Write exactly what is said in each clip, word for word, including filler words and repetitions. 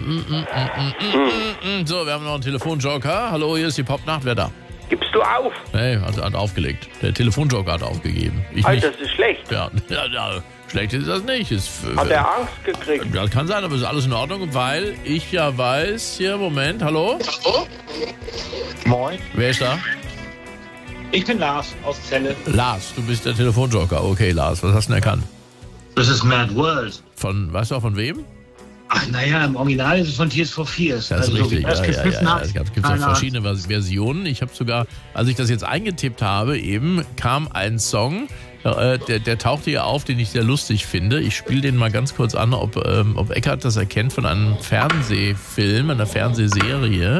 mm, mm, mm, mm, mm. So, wir haben noch einen Telefonjoker. Hallo, hier ist die Popnacht. Wer da? Gibst du auf? Nee, also hat aufgelegt. Der Telefonjoker hat aufgegeben. Ich Alter, nicht. das ist schlecht. Ja, ja, ja, schlecht ist das nicht. Ist, Hat er Angst gekriegt? Ja, kann sein, aber ist alles in Ordnung, weil ich ja weiß, hier, Moment, hallo? Hallo? Moin. Wer ist da? Ich bin Lars aus Celle. Lars, du bist der Telefonjoker. Okay, Lars, was hast du denn erkannt? Das ist Mad World. Von, weißt du auch von wem? Ach naja, im Original ist es von Tears for Fears. Das ist also, richtig, so ja, ja, ja, ja. Es gibt ja verschiedene Ahnung. Versionen. Ich habe sogar, als ich das jetzt eingetippt habe, eben kam ein Song, äh, der, der tauchte ja auf, den ich sehr lustig finde. Ich spiele den mal ganz kurz an, ob, ähm, ob Eckart das erkennt von einem Fernsehfilm, einer Fernsehserie.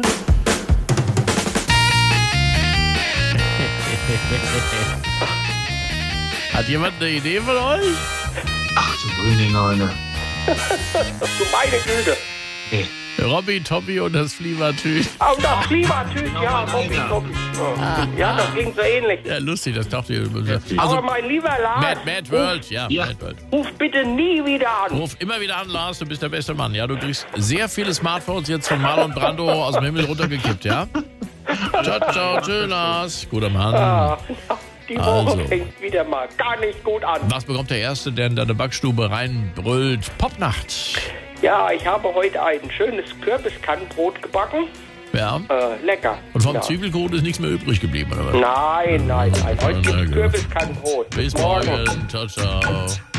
Hat jemand eine Idee von euch? Ach du grüne Neune. Du meine Güte. Okay. Robby, Toppi und das Flievertüt. Oh, das Klimatüt, ja, Alter. Robby, Robby. Oh. Ja, das ging so ähnlich. Ja, lustig, das tauchte hier. Aber Also, mein lieber Lars, Mad, Mad World, ja, Ja. Mad World. ruf bitte nie wieder an. Ruf immer wieder an, Lars, du bist der beste Mann. Ja, du kriegst sehr viele Smartphones jetzt von Marlon Brando aus dem Himmel runtergekippt, ja? Ciao, ciao, tschüss, Lars. Guter Mann. Ah, die Woche Also. fängt wieder mal gar nicht gut an. Was bekommt der Erste, der in deine Backstube reinbrüllt? Popnacht. Ja, ich habe heute ein schönes Kürbiskannenbrot gebacken. Ja. Äh, lecker. Und vom ja. Zwiebelkuchen ist nichts mehr übrig geblieben, oder was? Nein, nein, nein. Heute Na gibt es gut. Kürbiskannenbrot. Bis morgen. Ciao, ciao.